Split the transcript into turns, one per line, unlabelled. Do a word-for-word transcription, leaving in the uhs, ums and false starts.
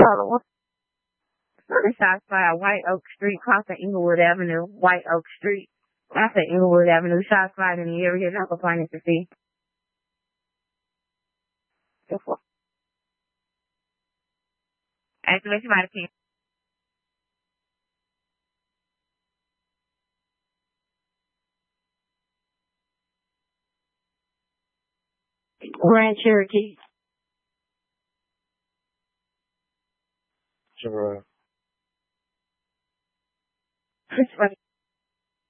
Hold on. Murder shots fired. White Oak Street, crossing Inglewood Avenue. White Oak Street. I said Inglewood Avenue. Shots fired in the area. Not gonna find it to see. Activation by the P. Grand Cherokee.
Sure.
Chris